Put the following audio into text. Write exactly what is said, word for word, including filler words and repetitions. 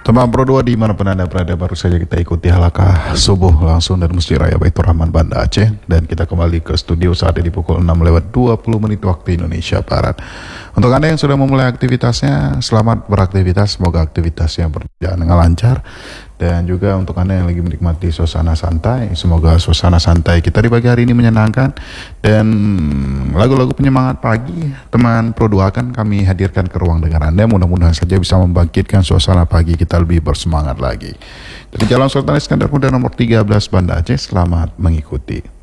Teman Pro dua dimanapun Anda berada, baru saja kita ikuti halakah subuh langsung dari Masjid Raya Baitur Rahman Banda Aceh. Dan kita kembali ke studio saat ini pukul enam lewat dua puluh menit waktu Indonesia Barat. Untuk Anda yang sudah memulai aktivitasnya, selamat beraktivitas, semoga aktivitasnya berjalan dengan lancar. Dan juga untuk Anda yang lagi menikmati suasana santai, semoga suasana santai kita di pagi hari ini menyenangkan. Dan lagu-lagu penyemangat pagi teman Pro dua akan kami hadirkan ke ruang dengar Anda. Mudah-mudahan saja bisa membangkitkan suasana pagi kita lebih bersemangat lagi. Dari Jalan Sultan Iskandar Muda nomor tiga belas Banda Aceh, selamat mengikuti.